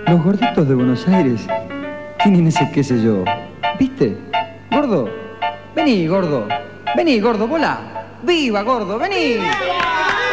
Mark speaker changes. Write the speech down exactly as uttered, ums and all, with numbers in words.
Speaker 1: Los gorditos de Buenos Aires tienen ese qué sé yo. ¿Viste? Gordo, vení, gordo. Vení, gordo, volá. ¡Viva, gordo! ¡Vení! ¡Viva!